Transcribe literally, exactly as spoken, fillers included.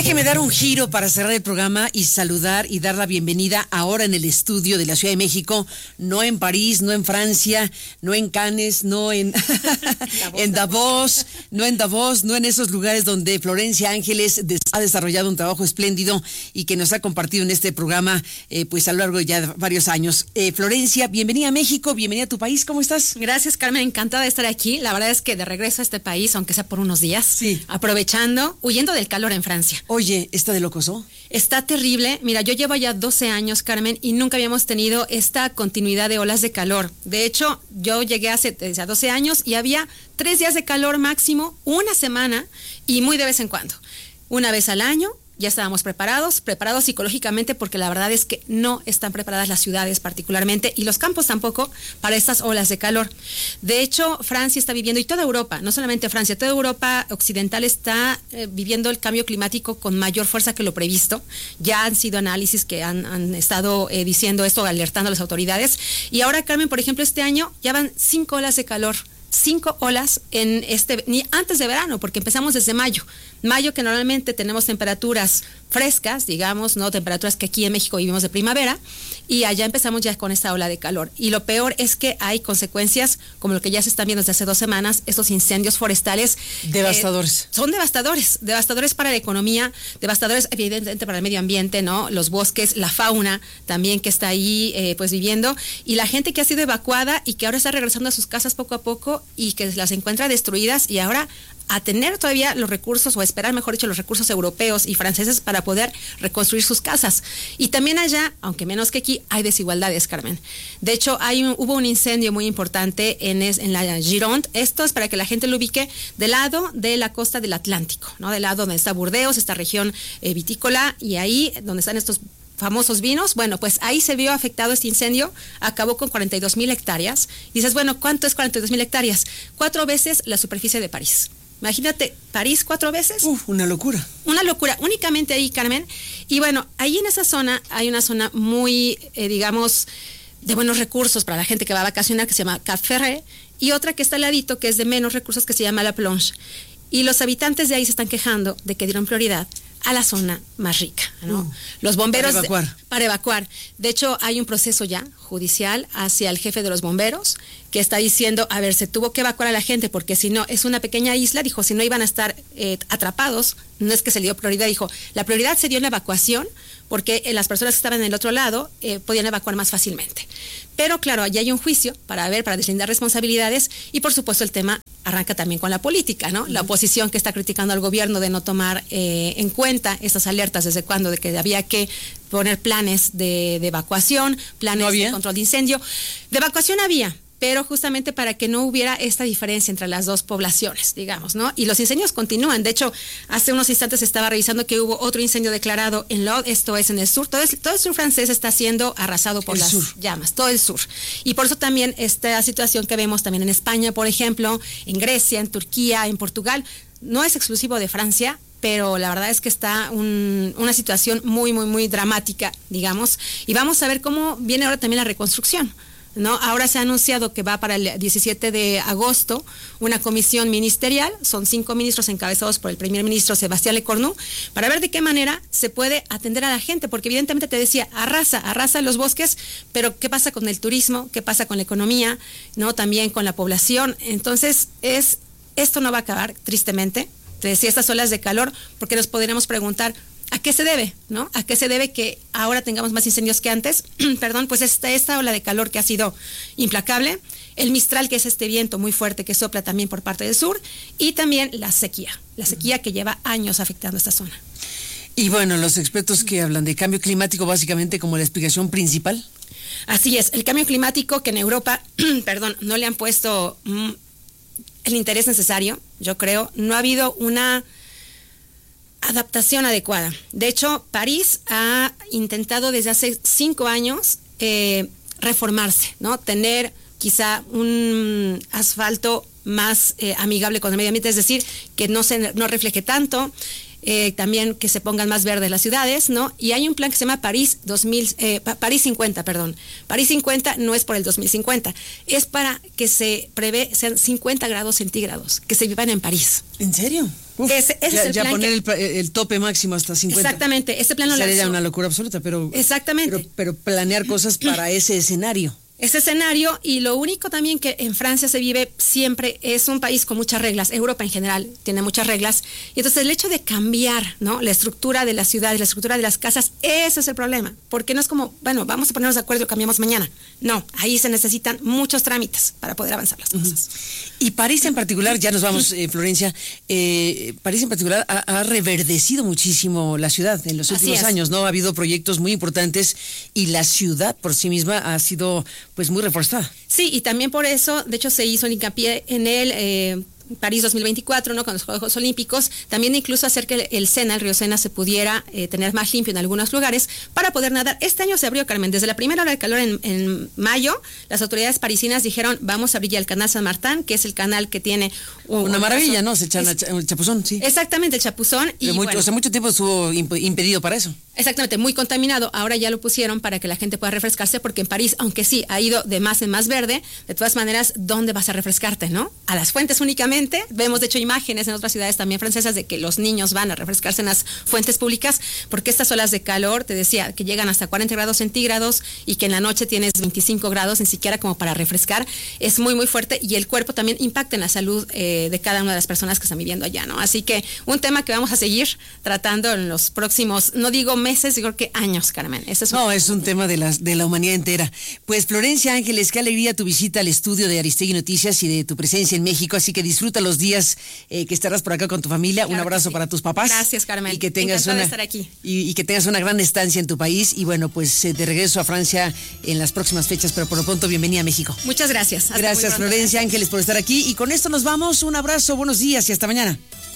Déjeme dar un giro para cerrar el programa y saludar y dar la bienvenida ahora en el estudio de la Ciudad de México, no en París, no en Francia, no en Cannes, no en, en Davos, no en Davos, no en esos lugares donde Florencia Ángeles des- ha desarrollado un trabajo espléndido y que nos ha compartido en este programa eh, pues a lo largo de ya varios años. Eh, Florencia, bienvenida a México, bienvenida a tu país, ¿cómo estás? Gracias, Carmen, encantada de estar aquí. La verdad es que de regreso a este país, aunque sea por unos días, sí. aprovechando, huyendo del calor en Francia. Oye, ¿está de locos, oh? Está terrible. Mira, yo llevo ya doce años, Carmen, y nunca habíamos tenido esta continuidad de olas de calor. De hecho, yo llegué hace desde doce años y había tres días de calor máximo, una semana y muy de vez en cuando. Una vez al año. Ya estábamos preparados, preparados psicológicamente, porque la verdad es que no están preparadas las ciudades particularmente y los campos tampoco para estas olas de calor. De hecho, Francia está viviendo, y toda Europa, no solamente Francia, toda Europa occidental está eh, viviendo el cambio climático con mayor fuerza que lo previsto. Ya han sido análisis que han, han estado eh, diciendo esto, alertando a las autoridades. Y ahora, Carmen, por ejemplo, este año ya van cinco olas de calor. Cinco olas en este, ni antes de verano, porque empezamos desde mayo. Mayo, que normalmente tenemos temperaturas frescas, digamos, no temperaturas que aquí en México vivimos de primavera, y allá empezamos ya con esta ola de calor. Y lo peor es que hay consecuencias, como lo que ya se están viendo desde hace dos semanas, estos incendios forestales. Devastadores. Eh, son devastadores, devastadores para la economía, devastadores evidentemente para el medio ambiente, ¿no? Los bosques, la fauna también que está ahí eh, pues viviendo, y la gente que ha sido evacuada y que ahora está regresando a sus casas poco a poco y que las encuentra destruidas, y ahora a tener todavía los recursos, o esperar, mejor dicho, los recursos europeos y franceses para poder reconstruir sus casas. Y también allá, aunque menos que aquí, hay desigualdades, Carmen. De hecho, hay un, hubo un incendio muy importante en, es, en la Gironde. Esto es para que la gente lo ubique del lado de la costa del Atlántico, ¿no? Del lado donde está Burdeos, esta región eh, vitícola, y ahí donde están estos famosos vinos. Bueno, pues ahí se vio afectado este incendio, acabó con cuarenta y dos mil hectáreas. Y dices, bueno, ¿cuánto es cuarenta y dos mil hectáreas? Cuatro veces la superficie de París. Imagínate, París cuatro veces. Uf, una locura. Una locura, únicamente ahí, Carmen. Y bueno, ahí en esa zona hay una zona muy, eh, digamos, de buenos recursos para la gente que va a vacacionar, que se llama Cap Ferret, y otra que está al ladito, que es de menos recursos, que se llama La Plonge. Y los habitantes de ahí se están quejando de que dieron prioridad a la zona más rica, ¿no? Uh, los bomberos para evacuar. De, para evacuar. De hecho, hay un proceso ya judicial hacia el jefe de los bomberos que está diciendo, a ver, se tuvo que evacuar a la gente porque si no, es una pequeña isla, dijo, si no iban a estar eh, atrapados, no es que se le dio prioridad, dijo, la prioridad se dio en la evacuación porque eh, las personas que estaban en el otro lado eh, podían evacuar más fácilmente. Pero claro, allí hay un juicio para ver, para deslindar responsabilidades, y por supuesto el tema arranca también con la política, ¿no? Uh-huh. La oposición que está criticando al gobierno de no tomar eh, en cuenta estas alertas desde cuando, de que había que poner planes de, de evacuación, planes ¿No de control de incendio. De evacuación había, pero justamente para que no hubiera esta diferencia entre las dos poblaciones, digamos, ¿no? Y los incendios continúan. De hecho, hace unos instantes estaba revisando que hubo otro incendio declarado en Lod, esto es en el sur. Todo, es, todo el sur francés está siendo arrasado por el las sur. llamas, todo el sur. Y por eso también esta situación que vemos también en España, por ejemplo, en Grecia, en Turquía, en Portugal, no es exclusivo de Francia, pero la verdad es que está un, una situación muy, muy, muy dramática, digamos. Y vamos a ver cómo viene ahora también la reconstrucción, ¿no? Ahora se ha anunciado que va para el diecisiete de agosto una comisión ministerial, son cinco ministros encabezados por el primer ministro Sébastien Lecornu, para ver de qué manera se puede atender a la gente, porque evidentemente te decía, arrasa, arrasa los bosques, pero ¿qué pasa con el turismo? ¿Qué pasa con la economía? ¿No? También con la población. Entonces, es esto no va a acabar, tristemente. Te decía, estas olas de calor, porque nos podríamos preguntar, ¿a qué se debe? ¿No? ¿A qué se debe que ahora tengamos más incendios que antes? Perdón, pues esta, esta ola de calor que ha sido implacable, el Mistral, que es este viento muy fuerte que sopla también por parte del sur, y también la sequía, la sequía que lleva años afectando esta zona. Y bueno, los expertos que hablan de cambio climático básicamente como la explicación principal. Así es, el cambio climático que en Europa, perdón, no le han puesto mm, el interés necesario, yo creo, no ha habido una adaptación adecuada. De hecho, París ha intentado desde hace cinco años eh, reformarse, ¿no? Tener quizá un asfalto más eh, amigable con el medio ambiente, es decir, que no se no refleje tanto. eh, también que se pongan más verdes las ciudades, ¿no? Y hay un plan que se llama París dos mil, eh, París cincuenta, perdón. París cincuenta no es por el dos mil cincuenta, es para que se prevé sean cincuenta grados centígrados, que se vivan en París. ¿En serio? Uf, ese, ese ya, es el ya plan poner que, el, el tope máximo hasta cincuenta. Exactamente, ese plan lo sería lanzó. una locura absoluta, pero Exactamente. Pero, pero planear cosas para ese escenario. Ese escenario, y lo único también que en Francia se vive siempre, es un país con muchas reglas, Europa en general tiene muchas reglas, y entonces el hecho de cambiar, ¿no?, la estructura de la ciudad, la estructura de las casas, ese es el problema, porque no es como, bueno, vamos a ponernos de acuerdo y cambiamos mañana. No, ahí se necesitan muchos trámites para poder avanzar las cosas. Uh-huh. Y París en particular, ya nos vamos, eh, Florencia, eh, París en particular ha, ha reverdecido muchísimo la ciudad en los últimos años, ¿no? Ha habido proyectos muy importantes y la ciudad por sí misma ha sido pues muy reforzada. Sí, y también por eso, de hecho, se hizo el hincapié en el eh, París dos mil veinticuatro, ¿no?, con los Juegos Olímpicos, también incluso hacer que el, el Sena, el río Sena, se pudiera eh, tener más limpio en algunos lugares para poder nadar. Este año se abrió, Carmen, desde la primera hora de calor en, en mayo, las autoridades parisinas dijeron, vamos a abrir ya el canal San Martín, que es el canal que tiene un, una un maravilla, paso, ¿no? Se echan es, el chapuzón, sí. Exactamente, el chapuzón. Y mucho, bueno, o sea, mucho tiempo estuvo imp impedido para eso. Exactamente, muy contaminado. Ahora ya lo pusieron para que la gente pueda refrescarse, porque en París, aunque sí ha ido de más en más verde, de todas maneras, ¿dónde vas a refrescarte, no? A las fuentes únicamente. Vemos, de hecho, imágenes en otras ciudades también francesas de que los niños van a refrescarse en las fuentes públicas, porque estas olas de calor, te decía, que llegan hasta cuarenta grados centígrados y que en la noche tienes veinticinco grados, ni siquiera como para refrescar, es muy, muy fuerte, y el cuerpo también impacta en la salud eh, de cada una de las personas que están viviendo allá, ¿no? Así que un tema que vamos a seguir tratando en los próximos, no digo meses, digo que años, Carmen. Ese es un no, es un tema de la, de la humanidad entera. Pues Florencia Ángeles, qué alegría tu visita al estudio de Aristegui Noticias y de tu presencia en México, así que disfruta los días eh, que estarás por acá con tu familia. Claro, un abrazo sí. para tus papás. Gracias, Carmen. Y que tengas una, de estar aquí. Y, y que tengas una gran estancia en tu país. Y bueno, pues eh, de regreso a Francia en las próximas fechas, pero por lo pronto bienvenida a México. Muchas gracias. Hasta gracias, Florencia Ángeles, por estar aquí. Y con esto nos vamos. Un abrazo, buenos días y hasta mañana.